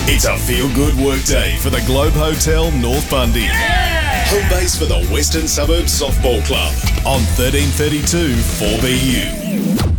It's a feel-good work day for the Globe Hotel North Bundy. Yeah! Home base for the Western Suburbs Softball Club on 1332 4BU.